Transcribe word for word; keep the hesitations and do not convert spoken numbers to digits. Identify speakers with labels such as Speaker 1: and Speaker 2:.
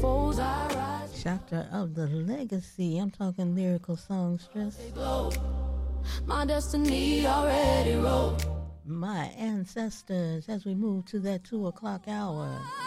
Speaker 1: Chapter of the legacy. I'm talking lyrical songstress.
Speaker 2: My destiny already wrote.
Speaker 1: My ancestors, as we move to that two o'clock hour.